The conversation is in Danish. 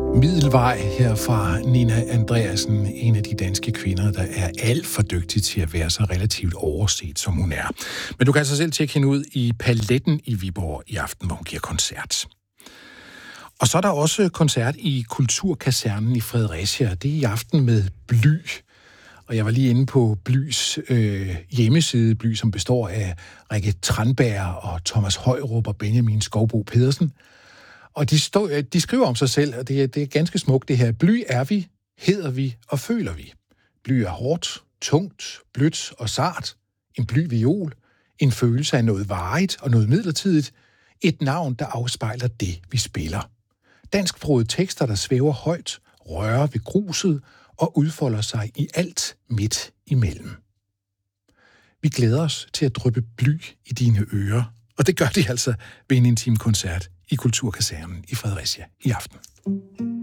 Middelvej her fra Nina Andreasen, en af de danske kvinder, der er alt for dygtig til at være så relativt overset, som hun er. Men du kan altså selv tjekke hende ud i Paletten i Viborg i aften, hvor hun giver koncert. Og så er der også koncert i Kulturkasernen i Fredericia. Det er i aften med Bly. Og jeg var lige inde på Blys hjemmeside, Bly, som består af Rikke Tranberg og Thomas Højrup og Benjamin Skovbo Pedersen. Og de skriver om sig selv, og det er ganske smukt det her. Bly er vi, hedder vi og føler vi. Bly er hårdt, tungt, blødt og sart. En bly viol. En følelse af noget varigt og noget midlertidigt. Et navn, der afspejler det, vi spiller. Dansksprogede tekster, der svæver højt, rører ved gruset og udfolder sig i alt midt imellem. Vi glæder os til at dryppe bly i dine ører, og det gør de altså ved en intim koncert i Kulturkasernen i Fredericia i aften.